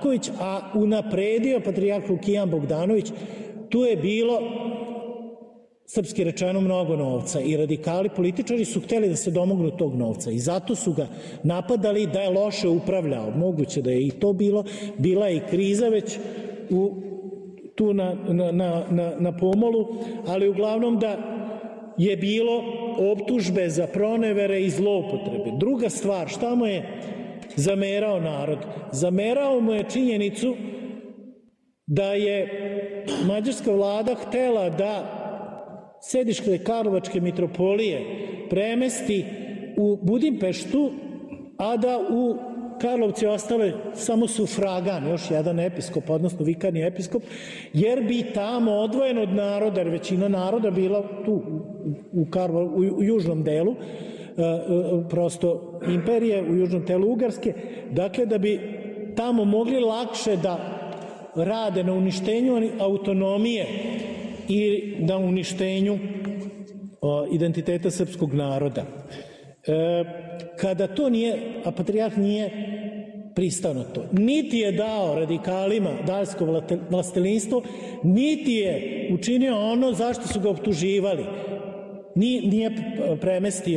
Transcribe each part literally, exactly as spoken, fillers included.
Marković, a unapredio patrijarh Lukijan Bogdanović. Tu je bilo, srpski rečeno, mnogo novca i radikali političari su hteli da se domognu tog novca i zato su ga napadali da je loše upravljao. Moguće da je i to bilo, bila je i kriza već u, tu na, na, na, na pomolu, ali uglavnom da je bilo optužbe za pronevere i zloupotrebe. Druga stvar, šta mu je zamerao narod? Zamerao mu je činjenicu da je mađarska vlada htela da sedište Karlovačke mitropolije premesti u Budimpeštu, a da u Karlovci ostale samo sufragan, još jedan episkop, odnosno vikarni episkop, jer bi tamo odvojen od naroda, jer većina naroda bila tu u, Karlo, u, u južnom delu, prosto imperije, u južnom delu Ugarske, dakle da bi tamo mogli lakše da rade na uništenju autonomije i na uništenju o, identiteta srpskog naroda. E, kada to nije, a patrijarh nije pristao na to, niti je dao radikalima daljsko vlastelinstvo, niti je učinio ono zašto su ga optuživali, nije, nije premestio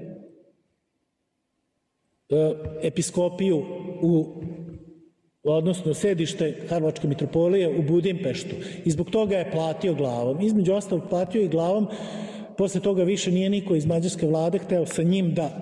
e, episkopiju u odnosno sedište Karlovačke mitropolije u Budimpeštu i zbog toga je platio glavom. Između ostalog platio i glavom, posle toga više nije niko iz mađarske vlade hteo sa njim da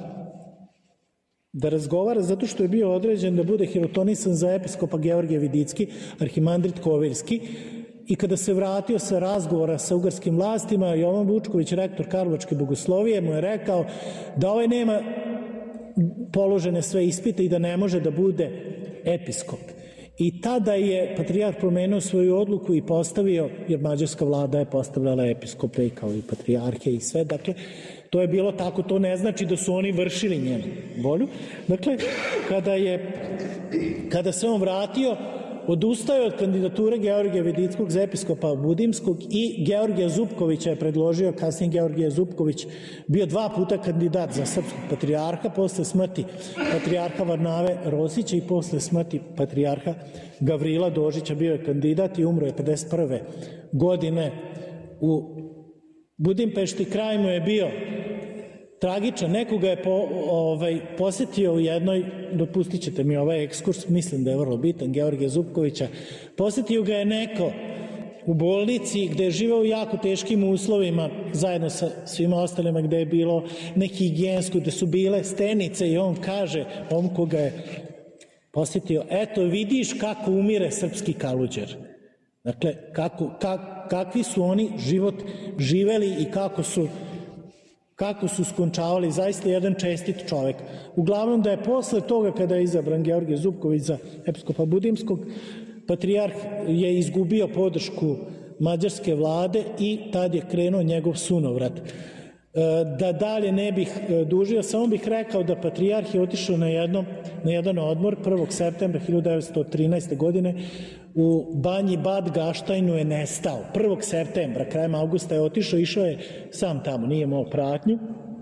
da razgovara, zato što je bio određen da bude hirotonisan za episkopa Georgije Vidicki, arhimandrit Koviljski, i kada se vratio sa razgovora sa ugarskim vlastima, Jovan Vučković, rektor Karlovačke bogoslovije, mu je rekao da ovaj nema položene sve ispite i da ne može da bude episkop. I tada je patrijarh promenio svoju odluku i postavio, jer mađarska vlada je postavljala episkope i kao i patrijarhe i sve, dakle, to je bilo tako, to ne znači da su oni vršili njenu volju. Dakle, kada je, kada se on vratio, odustao od kandidature Georgija Vidickog za episkopa Budimskog i Georgija Zupkovića je predložio, kasnije Georgije Zupković bio dva puta kandidat za srpskog patrijarha, posle smrti patrijarha Varnave Rosića i posle smrti patrijarha Gavrila Dožića bio je kandidat i umro je pedeset prve godine u Budimpešti. Kraj mu je bio tragičan. Nekoga je po, ovaj, posetio u jednoj, dopustit ćete mi ovaj ekskurs, mislim da je vrlo bitan, Georgija Zupkovića, posetio ga je neko u bolnici gde je živeo u jako teškim uslovima zajedno sa svima ostalima, gde je bilo nehigijensko, gde su bile stenice, i on kaže ovom koga je posetio, eto vidiš kako umire srpski kaluđer. Dakle, kako, kak, kakvi su oni život živeli i kako su kako su skončavali, zaista jedan čestit čovek. Uglavnom da je posle toga, kada je izabran Georgije Zupković za episkopa Budimskog, patrijarh je izgubio podršku mađarske vlade i tad je krenuo njegov sunovrat. Da dalje ne bih dužio, samo bih rekao da patrijarh je otišao na, jedno, na jedan odmor prvog septembra hiljadu devetsto trinaeste. godine u banji Bad Gaštajnu je nestao. prvog septembra, krajem avgusta je otišao, išao je sam tamo, nije imao pratnju.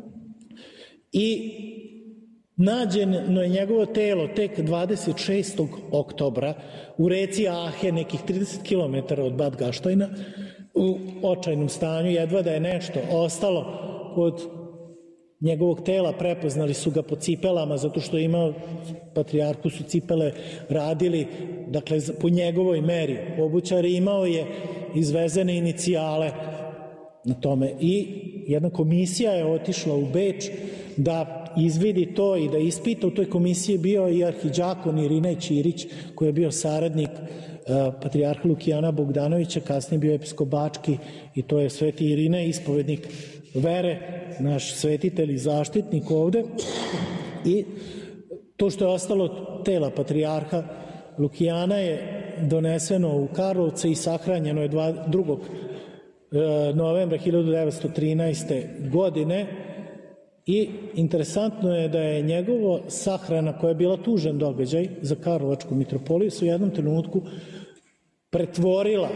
I nađeno je njegovo telo tek dvadeset šestog oktobra u reci Ahe, nekih trideset kilometara od Bad Gaštajna, u očajnom stanju, jedva da je nešto ostalo od njegovog tela, prepoznali su ga po cipelama, zato što je imao, patrijarhu su cipele radili, dakle, po njegovoj meri. Obućar imao je izvezene inicijale na tome i jedna komisija je otišla u Beč da izvidi to i da ispita. U toj komisiji bio i arhidjakon Irinej Ćirić, koji je bio saradnik patrijarha Lukijana Bogdanovića, kasnije bio episkop Bački, i to je sveti Irinej, ispovednik vere, naš svetitelj i zaštitnik ovde. I to što je ostalo tela patrijarha Lukijana je doneseno u Karlovce i sahranjeno je drugog novembra hiljadu devetsto trinaeste. godine. I interesantno je da je njegovo sahrana, koja je bila tužan događaj za Karlovačku mitropoliju, se u jednom trenutku pretvorila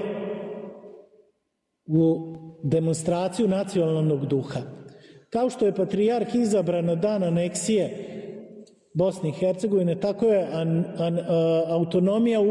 u demonstraciju nacionalnog duha. Kao što je patrijarh izabran na dan aneksije Bosne i Hercegovine, tako je an, an, a, autonomija